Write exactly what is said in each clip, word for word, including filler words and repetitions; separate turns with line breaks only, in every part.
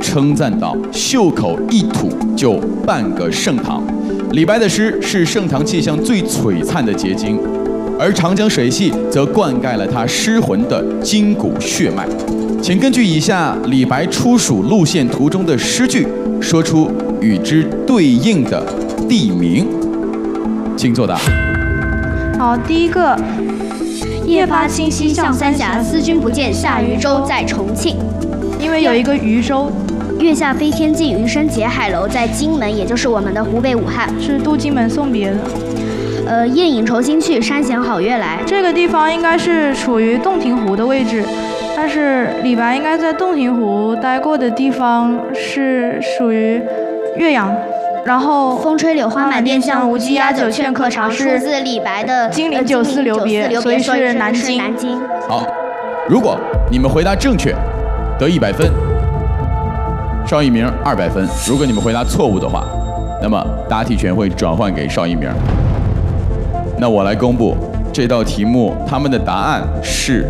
称赞道：“袖口一吐就半个盛唐。”李白的诗是盛唐气象最璀璨的结晶，而长江水系则灌溉了他诗魂的筋骨血脉。请根据以下李白出蜀路线图中的诗句，说出与之对应的地名。请作答。
好，第一个。
夜发清溪向三峡，思君不见下渝州，在重庆。
因为有一个渝州。
月下飞天镜，云生结海楼，在荆门，也就是我们的湖北武汉。
是渡荆门送别的。
呃，雁引愁心去，山衔好月来。
这个地方应该是处于洞庭湖的位置，但是李白应该在洞庭湖待过的地方是属于岳阳。 然后，
风吹柳花满店香，无鸡鸭酒劝客尝，出自李白的《
金陵酒肆留别》，所以是南京。
南京。
好，如果你们回答正确，得一百分，邵一鸣二百分。如果你们回答错误的话，那么答题权会转换给邵一鸣。那我来公布这道题目，他们的答案是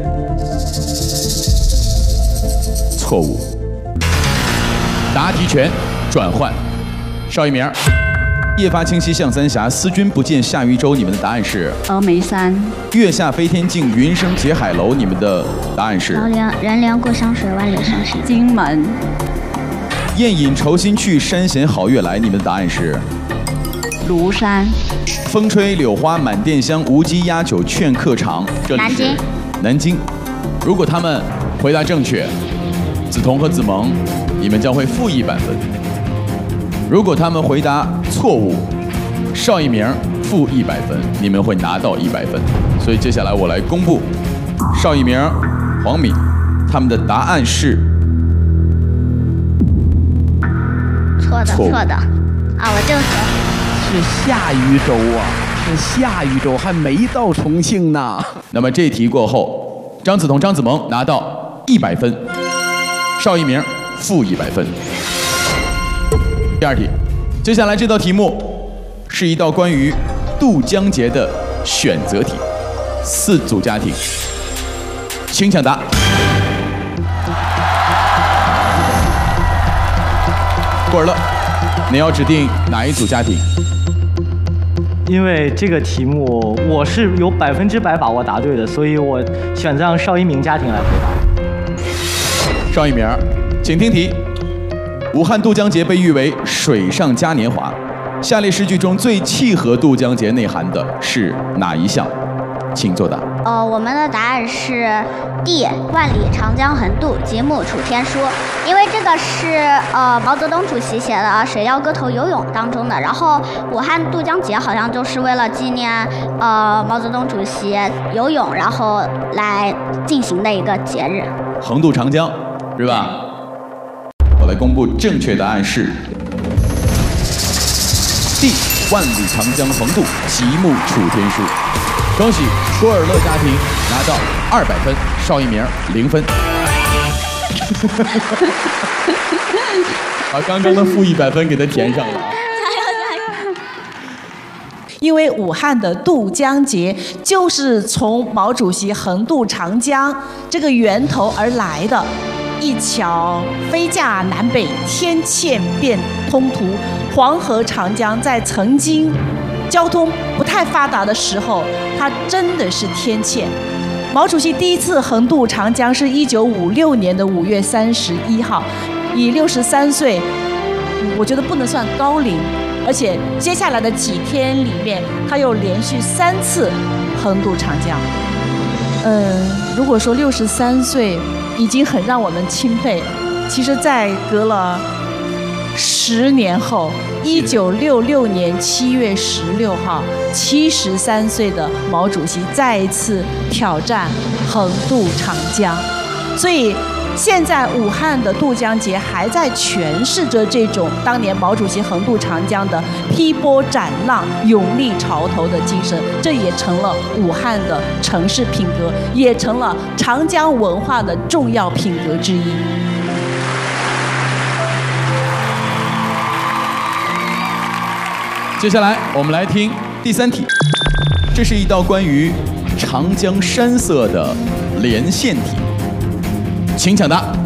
错误。答题权转换。 邵一鸣，夜发清溪向三峡，思君不见下渝州。你们的答案是
峨眉山。
月下飞天镜，云生结海楼。你们的答案是
人凉人凉过湘水，万里相识。
荆门。
雁引愁心去，山衔好月来。你们的答案是
庐山。
风吹柳花满店香，无鸡鸭酒劝客尝。这里是
南京。
南京。如果他们回答正确，梓潼和子萌，你们将会负一百分。 如果他们回答错误，邵一鸣负一百分，你们会拿到一百分。所以接下来我来公布邵一鸣、黄敏他们的答案是
错的，错的啊，我正说
是下渝州啊，是下渝州，还没到重庆呢。
那么这题过后，张梓潼、张子萌拿到一百分，邵一鸣负一百分。 第二题，接下来这道题目是一道关于渡江节的选择题，四组家庭，请抢答。库尔勒，你要指定哪一组家庭？
因为这个题目我是有百分之百把握答对的，所以我选择让邵一鸣家庭来回答。
邵一鸣，请听题。 武汉渡江节被誉为水上嘉年华，下列诗句中最契合渡江节内涵的是哪一项？请作答。
呃，我们的答案是 D， 万里长江横渡，极目楚天舒。因为这个是呃毛泽东主席写的《水调歌头·游泳》当中的，然后武汉渡江节好像就是为了纪念呃毛泽东主席游泳，然后来进行的一个节日。
横渡长江，是吧？ 我来公布正确答案是 D， 万里长江横渡，极目楚天舒。恭喜多尔勒家庭拿到二百分，邵一鸣零分。把刚刚的负一百分给他填上了。
因为武汉的渡江节就是从毛主席横渡长江这个源头而来的。 一桥飞架南北，天堑变通途。黄河、长江在曾经交通不太发达的时候，它真的是天堑。毛主席第一次横渡长江是一九五六年的五月三十一号，以六十三岁，我觉得不能算高龄，而且接下来的几天里面，他又连续三次横渡长江。嗯，如果说六十三岁。 已经很让我们钦佩。其实，在隔了十年后，一九六六年七月十六号，七十三岁的毛主席再一次挑战横渡长江。所以，现在武汉的渡江节还在诠释着这种当年毛主席横渡长江的劈波斩浪、勇立潮头的精神，这也成了武汉的城市品格，也成了长江文化的重要品格之一。
接下来我们来听第三题，这是一道关于长江山色的连线题，请抢答。